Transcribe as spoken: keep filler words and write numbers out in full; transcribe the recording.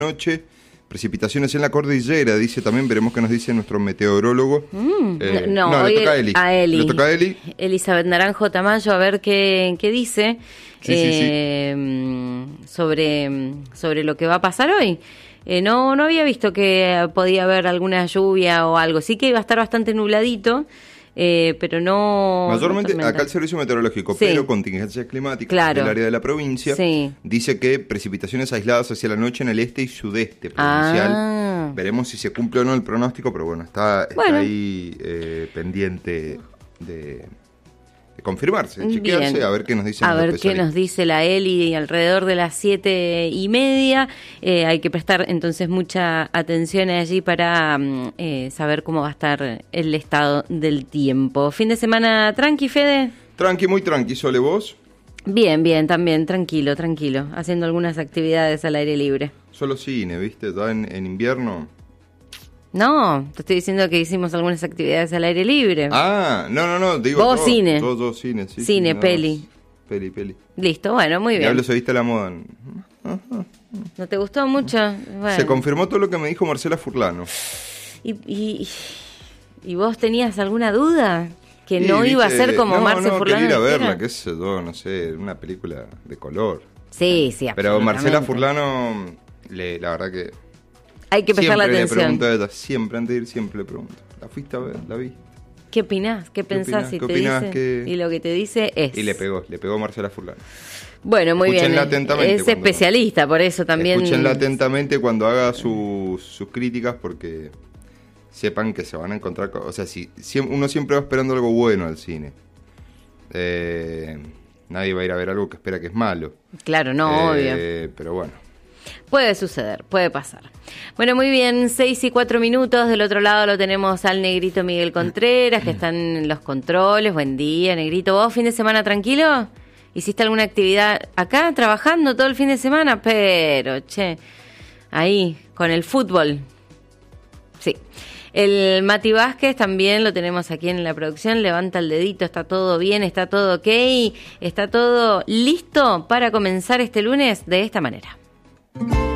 noche, precipitaciones en la cordillera, dice también, veremos qué nos dice nuestro meteorólogo. Mm, eh, no, no, hoy le toca a Eli. A Eli. Le toca a Eli. Elizabeth Naranjo Tamayo, a ver qué, qué dice Sí, eh, sí, sí. sobre, sobre lo que va a pasar hoy. Eh, no, no había visto que podía haber alguna lluvia o algo. Sí que iba a estar bastante nubladito, eh, pero no... Mayormente, no acá el servicio meteorológico, sí. pero contingencias climáticas Claro. del área de la provincia, sí. dice que precipitaciones aisladas hacia la noche en el este y sudeste provincial. Ah. Veremos si se cumple o no el pronóstico, pero bueno, está, está Bueno. ahí eh, pendiente de, de confirmarse, de chequearse, Bien. a ver qué nos dicen A los ver qué especialistas. nos dice la Eli alrededor de las siete y media. Eh, hay que prestar entonces mucha atención allí para mm, eh, saber cómo va a estar el estado del tiempo. Fin de semana tranqui, Fede. Tranqui, muy tranqui, Sole, ¿vos? Bien, bien, también tranquilo, tranquilo, haciendo algunas actividades al aire libre. Solo cine, ¿viste? Ya en, en invierno. No, te estoy diciendo que hicimos algunas actividades al aire libre. Ah, no, no, no, digo Vos todo, cine. Todo, todo cine, sí. Cine, sí, nada peli. más. Peli, peli. Listo, bueno, muy Y bien. hablo, se viste la moda. ¿No te gustó mucho? Bueno. Se confirmó todo lo que me dijo Marcela Furlano. ¿Y, y, y vos tenías alguna duda? ¿Que Sí, no iba a viste, ser como no, Marce no, Furlano? quería ir a verla, dijera? qué sé yo, no sé, una película de color. Sí, sí, Pero Marcela absolutamente. Furlano, le, la verdad que Hay que prestarle siempre le atención. pregunto a ella, siempre antes de ir, siempre le pregunto. ¿La fuiste a ver? ¿La vi? ¿Qué opinás? ¿Qué pensás? opinás? Si ¿Qué te opinás dice? que- Y lo que te dice es... Y le pegó, le pegó Marcela Furlano. Bueno, muy bien. Escúchenla atentamente Es cuando- especialista, por eso también... Escúchenla atentamente cuando haga sus, sus críticas porque sepan que se van a encontrar... co- O sea, si, si uno siempre va esperando algo bueno al cine. Eh, nadie va a ir a ver algo que espera que es malo. Claro, no, Eh, obvio. Pero bueno. Puede suceder, puede pasar. Bueno, muy bien, seis y cuatro minutos. Del otro lado lo tenemos al negrito Miguel Contreras, que está en los controles. Buen día, negrito. ¿Vos fin de semana tranquilo? ¿Hiciste alguna actividad acá, trabajando todo el fin de semana? Pero, che, ahí, con el fútbol. Sí. El Mati Vázquez también lo tenemos aquí en la producción. Levanta el dedito, está todo bien, está todo ok. Está todo listo para comenzar este lunes de esta manera.